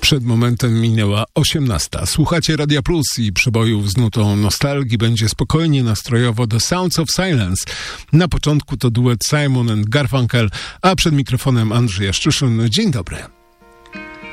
Przed momentem minęła 18. Słuchacie Radia Plus i przebojów z nutą nostalgii będzie spokojnie, nastrojowo The Sounds of Silence. Na początku to duet Simon and Garfunkel, a przed mikrofonem Andrzej Jaszczyszyn. Dzień dobry.